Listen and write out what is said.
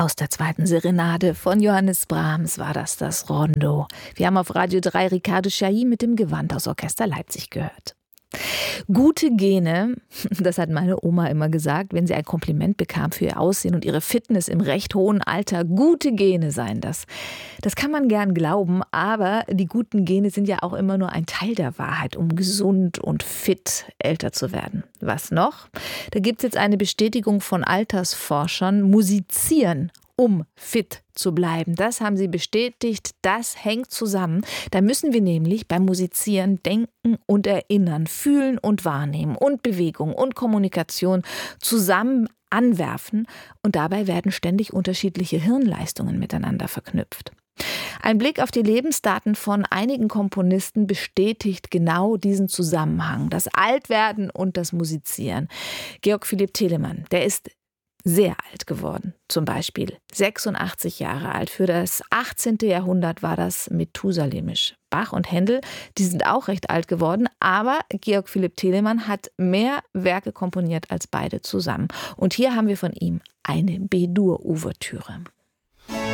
Aus der zweiten Serenade von Johannes Brahms war das Rondo. Wir haben auf Radio 3 Ricardo Chailly mit dem Gewandhausorchester Leipzig gehört. Gute Gene, das hat meine Oma immer gesagt, wenn sie ein Kompliment bekam für ihr Aussehen und ihre Fitness im recht hohen Alter. Gute Gene seien das. Das kann man gern glauben, aber die guten Gene sind ja auch immer nur ein Teil der Wahrheit, um gesund und fit älter zu werden. Was noch? Da gibt es jetzt eine Bestätigung von Altersforschern. Musizieren, um fit zu bleiben. Das haben sie bestätigt, das hängt zusammen. Da müssen wir nämlich beim Musizieren denken und erinnern, fühlen und wahrnehmen und Bewegung und Kommunikation zusammen anwerfen und dabei werden ständig unterschiedliche Hirnleistungen miteinander verknüpft. Ein Blick auf die Lebensdaten von einigen Komponisten bestätigt genau diesen Zusammenhang, das Altwerden und das Musizieren. Georg Philipp Telemann, der ist sehr alt geworden, zum Beispiel 86 Jahre alt. Für das 18. Jahrhundert war das methusalemisch. Bach und Händel, die sind auch recht alt geworden, aber Georg Philipp Telemann hat mehr Werke komponiert als beide zusammen. Und hier haben wir von ihm eine B-Dur-Ouvertüre.